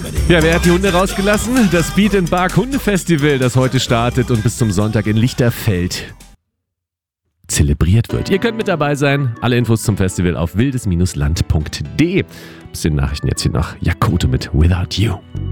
Ja, wer hat die Hunde rausgelassen? Das Beat & Bark Hundefestival, das heute startet und bis zum Sonntag in Lichterfeld zelebriert wird. Ihr könnt mit dabei sein. Alle Infos zum Festival auf wildes-land.de. Bisschen Nachrichten jetzt hier noch. Jakote mit Without You.